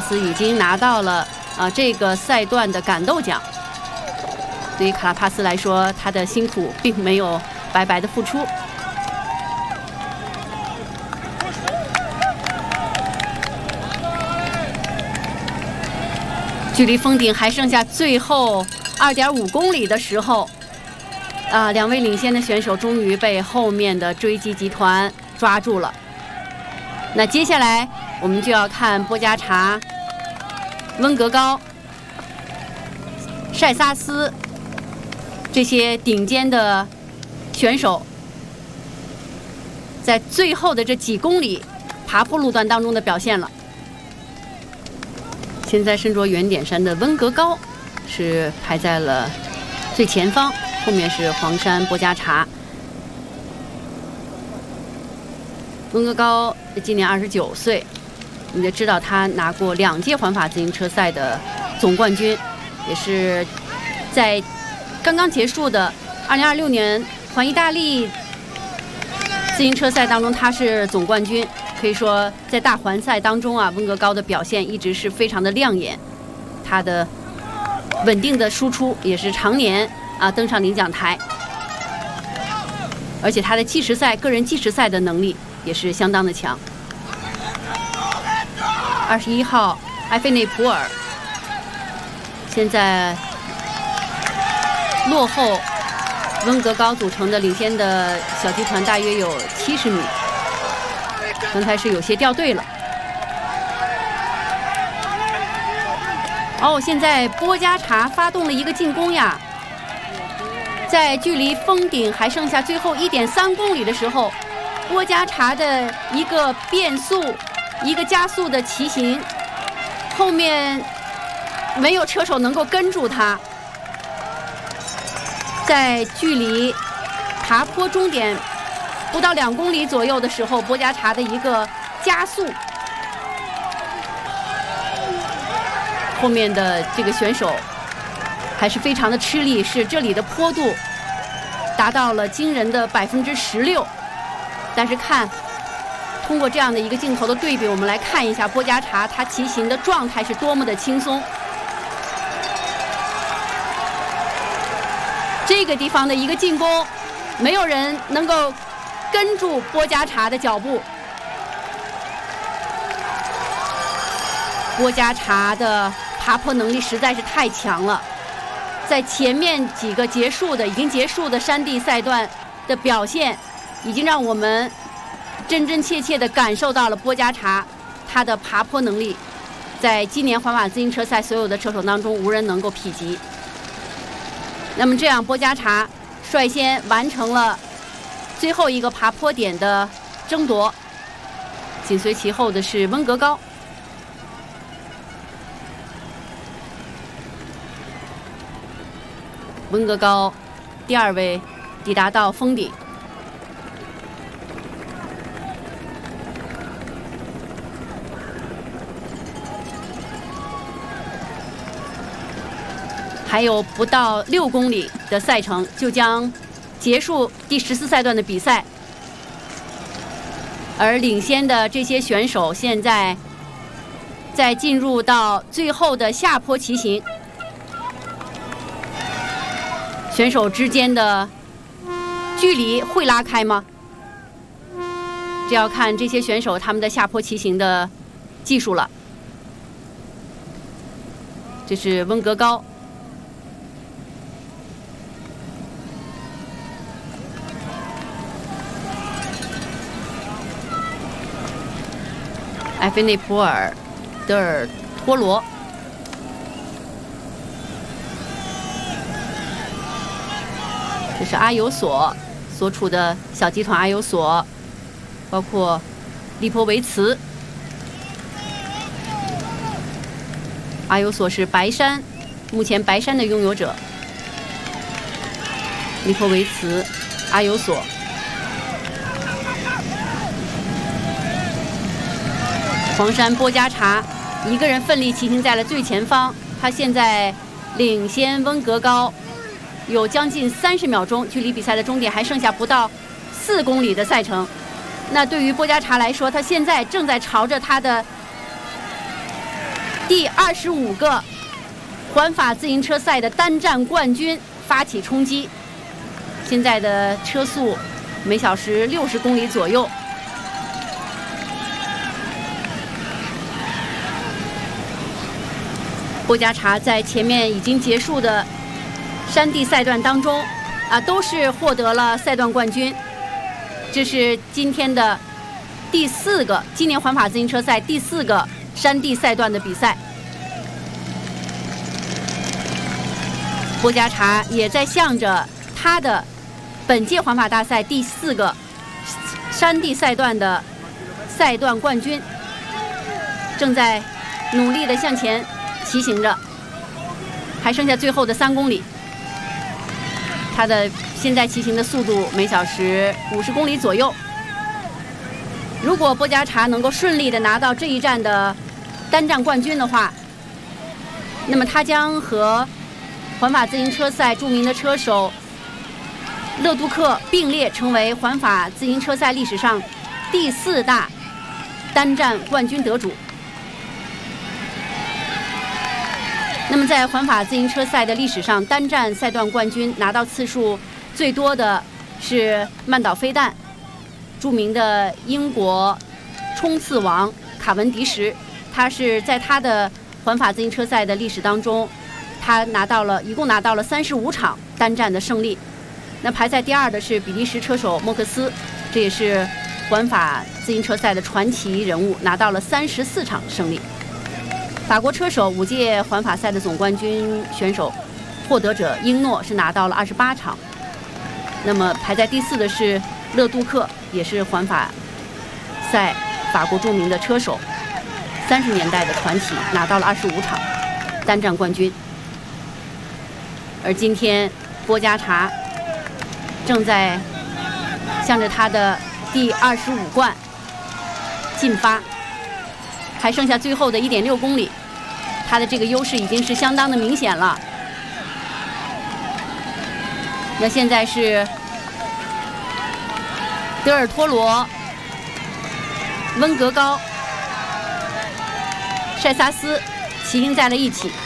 斯已经拿到了这个赛段的感动奖。对于卡拉帕斯来说，他的辛苦并没有白白的付出。距离封顶还剩下最后2.5公里的时候，两位领先的选手终于被后面的追击集团抓住了。那接下来我们就要看波加查、温格高、塞萨斯这些顶尖的选手在最后的这几公里爬坡路段当中的表现了。现在身着圆点衫的温格高是排在了最前方，后面是黄山波加查。温格高今年29岁，你就知道他拿过2届环法自行车赛的总冠军，也是在刚刚结束的2026年环意大利自行车赛当中，他是总冠军。可以说，在大环赛当中温格高的表现一直是非常的亮眼，他的稳定的输出也是常年登上领奖台，而且他的个人计时赛的能力也是相当的强。21号埃菲内普尔现在落后温格高组成的领先的小集团大约有70米。刚才是有些掉队了。现在波加查发动了一个进攻呀，在距离封顶还剩下最后1.3公里的时候，波加查的一个变速、一个加速的骑行，后面没有车手能够跟住他。在距离爬坡终点不到2公里左右的时候，波加查的一个加速，后面的这个选手还是非常的吃力，是这里的坡度达到了惊人的16%。但是通过这样的一个镜头的对比，我们来看一下波加查他骑行的状态是多么的轻松。这个地方的一个进攻，没有人能够跟住波加查的脚步。波加查的爬坡能力实在是太强了，在前面几个已经结束的山地赛段的表现，已经让我们真真切切地感受到了波加查他的爬坡能力，在今年环法自行车赛所有的车手当中无人能够匹及。那么这样，波加查率先完成了最后一个爬坡点的争夺，紧随其后的是温格高。温格高第2位抵达到封顶。还有不到6公里的赛程就将结束第14赛段的比赛，而领先的这些选手现在在进入到最后的下坡骑行，选手之间的距离会拉开吗？这要看这些选手他们的下坡骑行的技术了。这是温格高。埃菲内普尔、德尔托罗，这是阿尤索所处的小集团阿尤索，包括利波维茨。阿尤索是目前白衫的拥有者。利波维茨、阿尤索。黄山波加查一个人奋力骑行在了最前方，他现在领先温格高有将近30秒钟，距离比赛的终点还剩下不到4公里的赛程。那对于波加查来说，他现在正在朝着他的第25个环法自行车赛的单站冠军发起冲击。现在的车速每小时60公里左右。波加查在前面已经结束的山地赛段当中，都是获得了赛段冠军。这是今天的第4个，今年环法自行车赛第4个山地赛段的比赛。波加查也在向着他的本届环法大赛第4个山地赛段的赛段冠军，正在努力地向前骑行着，还剩下最后的3公里。他的现在骑行的速度每小时50公里左右。如果波加查能够顺利地拿到这一站的单站冠军的话，那么他将和环法自行车赛著名的车手勒杜克并列，成为环法自行车赛历史上第4大单站冠军得主。那么在环法自行车赛的历史上，单站赛段冠军拿到次数最多的是曼岛飞弹，著名的英国冲刺王卡文迪什，他是在他的环法自行车赛的历史当中，他一共拿到了35场单站的胜利。那排在第2的是比利时车手莫克斯，这也是环法自行车赛的传奇人物，拿到了34场胜利。法国车手5届环法赛的总冠军选手获得者英诺是拿到了28场。那么排在第4的是勒杜克，也是环法赛法国著名的车手，30年代的传奇，拿到了25场单站冠军。而今天波加查正在向着他的第25冠进发，还剩下最后的1.6公里，他的这个优势已经是相当的明显了。那现在是德尔托罗、温格高、塞萨斯齐行在了一起。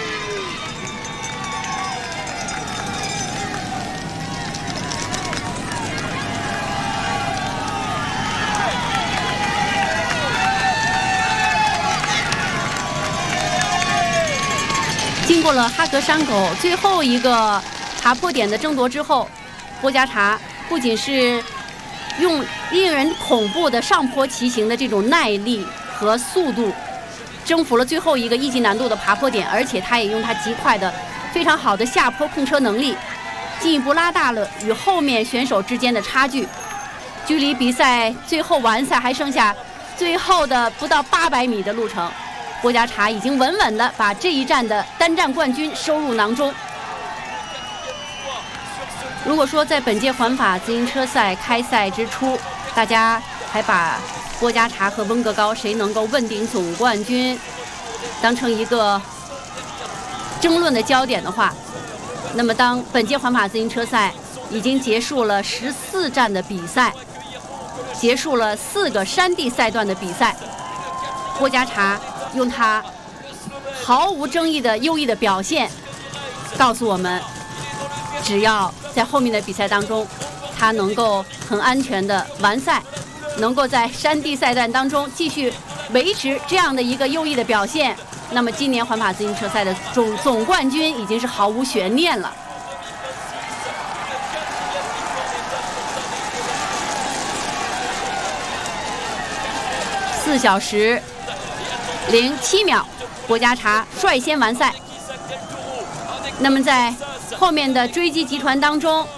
经过了哈格山口最后一个爬坡点的争夺之后，波加查不仅是用令人恐怖的上坡骑行的这种耐力和速度征服了最后一个1级难度的爬坡点，而且他也用他极快的非常好的下坡控车能力，进一步拉大了与后面选手之间的差距。距离比赛最后完赛还剩下最后的不到800米的路程，波加查已经稳稳地把这一站的单站冠军收入囊中。如果说在本届环法自行车赛开赛之初，大家还把波加查和温格高谁能够问鼎总冠军当成一个争论的焦点的话，那么当本届环法自行车赛已经结束了14站的比赛，结束了4个山地赛段的比赛，波加查用他毫无争议的优异的表现告诉我们，只要在后面的比赛当中他能够很安全的完赛，能够在山地赛段当中继续维持这样的一个优异的表现，那么今年环法自行车赛的总冠军已经是毫无悬念了。4小时07秒，波加查率先完赛。那么在后面的追击集团当中，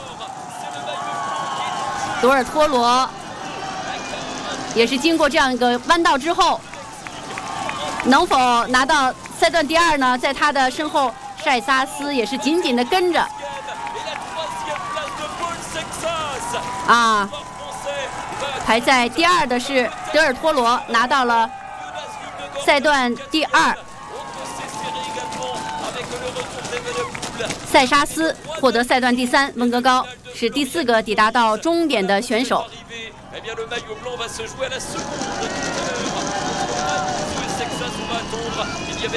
多尔托罗也是经过这样一个弯道之后，能否拿到赛段第2呢？在他的身后，塞萨斯也是紧紧的跟着。排在第2的是德尔托罗，拿到了赛段第2。塞沙斯获得赛段第3，温格高是第4个抵达到终点的选手。